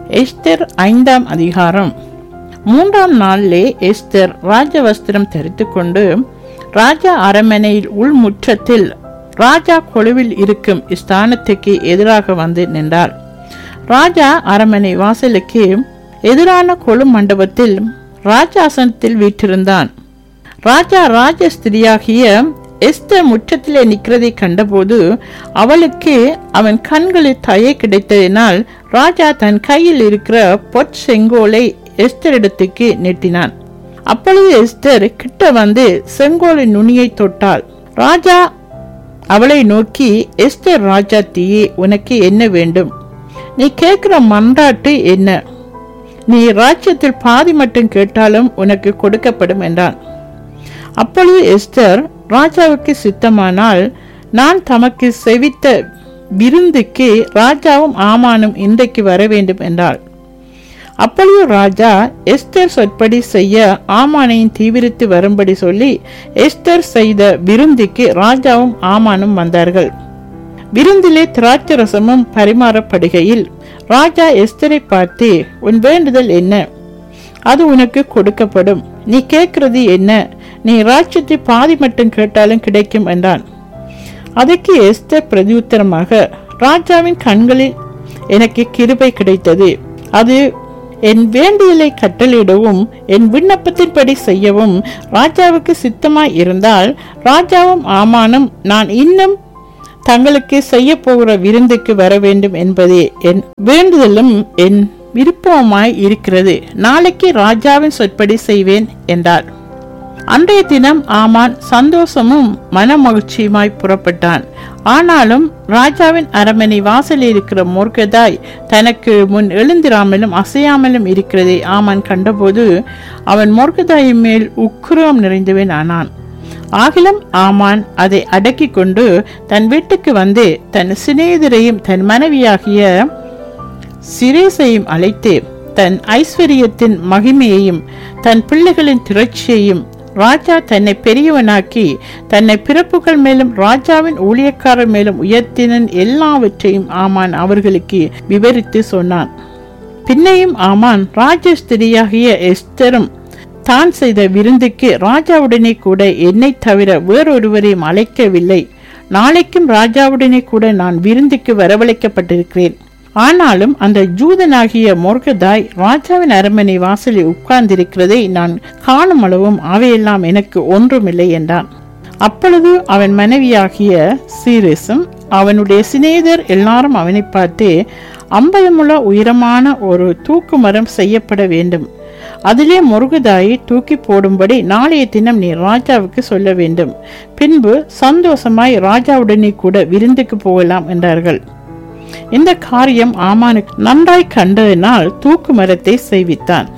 Esther 5ஆம் அதிகாரம். 3ஆம் நாளிலே எஸ்தர் ராஜவஸ்திரம் தரித்து கொண்டு ராஜா அரண்மனையில் உள்முற்றத்தில் ராஜா கொலுவில் இருக்கும் ஸ்தானத்துக்கு எதிராக வந்து நின்றாள். ராஜா அரண்மனை வாசலுக்கு எதிரான கொலு மண்டபத்தில் ராஜாசனத்தில் வீற்றிருந்தான். ராஜா ராஜஸ்திரியாகிய எஸ்தர் முற்றத்திலே நிற்கிறதை கண்டபோது அவளுக்கு அவன் கண்களில் தயை கிடைத்ததினால் ராஜா தன் கையில் இருக்கிற பொற்செங்கோலை எஸ்தரிடத்துக்கு நீட்டினான். அப்பொழுது எஸ்தர் கிட்ட வந்து செங்கோலின் நுனியை தொட்டாள். ராஜா அவளை நோக்கி, எஸ்தர் ராஜாத்தியே, உனக்கு என்ன வேண்டும்? நீ கேட்கிற மன்றாட்டு என்ன? நீ ராஜ்யத்தில் பாதி மட்டும் கேட்டாலும் உனக்கு கொடுக்கப்படும் என்றான். அப்பொழுது எஸ்தர், ராஜாவுக்கு சித்தமானால் நான் தமக்கு செவித்த விருந்துக்கு ராஜாவும் ஆமானும் இன்றைக்கு வர வேண்டும் என்றாள். அப்பொழுது ராஜா எஸ்தர் சொற்படி செய்ய ஆமானையும் தீவிரித்து வரும்படி சொல்லி எஸ்தர் செய்த விருந்துக்கு ராஜாவும் ஆமானும் வந்தார்கள். விருந்திலே திராட்சரசமும் பரிமாறப்படுகையில் ராஜா எஸ்தரை பார்த்து, உன் வேண்டுதல் என்ன? அது உனக்கு கொடுக்கப்படும். நீ கேட்கிறது என்ன? நீ ராஜ்யத்தை பாதி மட்டும் கேட்டாலும் கிடைக்கும் என்றான். அதற்கு எஸ்தர் பிரதியுத்தரமாக, ராஜாவின் கண்களில் எனக்கு கிருபை கிடைத்தது. அது என் வேண்டுதலை கட்டளையிடவும் என் விண்ணப்பத்தின்படி செய்யவும் ராஜாவுக்கு சித்தமாய் இருந்தால் ராஜாவும் ஆமானும் நான் இன்னும் தங்களுக்கு செய்ய போகிற விருந்துக்கு வர வேண்டும் என்பதே என் வேண்டுதலும் என் விருப்பமாய் இருக்கிறது. நாளைக்கு ராஜாவின் சொற்படி செய்வேன் என்றார். அன்றைய தினம் ஆமான் சந்தோஷமும் மன மகிழ்ச்சியுமாய் புறப்பட்டான். ஆனாலும் ராஜாவின் அரண்மனை வாசலில் இருக்கிற மொர்தெகாய் தனக்கு முன் எழுந்திராமலும் அசையாமலும் இருக்கிறதை ஆமான் கண்டபோது அவன் மொர்தெகாயின் மேல் உக்கிரம் நிறைந்தவன் ஆனான். ஆகிலும் ஆமான் அதை அடக்கி கொண்டு தன் வீட்டுக்கு வந்து தன் சிநேகிதரையும் தன் மனைவியாகிய சிரேசையும் அழைத்து தன் ஐஸ்வர்யத்தின் மகிமையையும் தன் பிள்ளைகளின் திரட்சியையும் ராஜா தன்னை பெரியவனாக்கி தன்னை பிறப்புகள் மேலும் ராஜாவின் ஊழியக்காரர் மேலும் உயர்த்தினன் எல்லாவற்றையும் ஆமான் அவர்களுக்கு விவரித்து சொன்னான். பின்னையும் ஆமான் ராஜஸ்திரியாகிய எஸ்தரும் தான் செய்த விருந்துக்கு ராஜாவுடனே கூட என்னை தவிர வேறொருவரையும் அழைக்கவில்லை. நாளைக்கும் ராஜாவுடனே கூட நான் விருந்துக்கு வரவழைக்கப்பட்டிருக்கிறேன். ஆனாலும் அந்த ஜூதனாகிய மொர்தெகாய் ராஜாவின் அரண்மனை வாசலில் உட்கார்ந்திருக்கிறதை நான் காணும் அளவும் அவையெல்லாம் எனக்கு ஒன்றுமில்லை என்றான். அப்பொழுது அவன் மனைவியாகிய சீரேசும் அவனுடைய சிநேகிதர் எல்லாரும் அவனை பார்த்து, 50 முழ உயரமான ஒரு தூக்கு மரம் செய்யப்பட வேண்டும். அதிலே மொர்தெகாயை தூக்கி போடும்படி நாளைய தினம் நீ ராஜாவுக்கு சொல்ல வேண்டும். பின்பு சந்தோஷமாய் ராஜாவுடனே கூட விருந்துக்கு போகலாம் என்றார்கள். இந்த காரியம் ஆமானுக்கு நன்றாய் கண்டதினால் தூக்கு மரத்தை செய்வித்தான்.